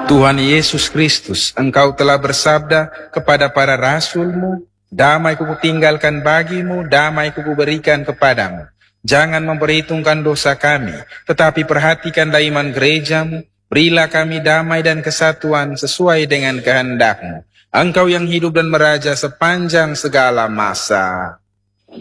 Tuhan Yesus Kristus, Engkau telah bersabda kepada para rasul-Mu, damai kutinggalkan bagimu, damai kuberikan kepadamu. Jangan memperhitungkan dosa kami, tetapi perhatikanlah iman gerejamu. Berilah kami damai dan kesatuan sesuai dengan kehendak-Mu. Engkau yang hidup dan meraja sepanjang segala masa.